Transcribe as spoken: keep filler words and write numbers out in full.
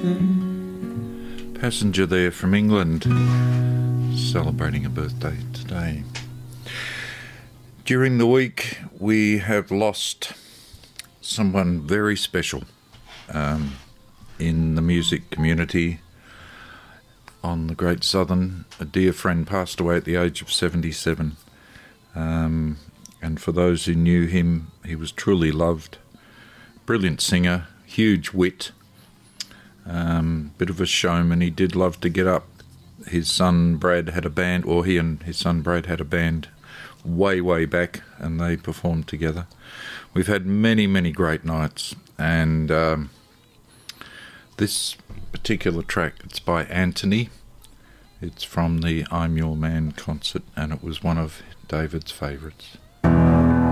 Passenger there from England, celebrating a birthday today. During the week, we have lost someone very special um, in the music community on the Great Southern. A dear friend passed away at the age of seventy-seven. Um, and for those who knew him, he was truly loved. Brilliant singer, huge wit, um, bit of a showman. He did love to get up. His son Brad had a band, or he and his son Brad had a band way, way back, and they performed together. We've had many, many great nights, and um, this particular track, it's by Anthony. It's from the I'm Your Man concert, and it was one of David's favourites.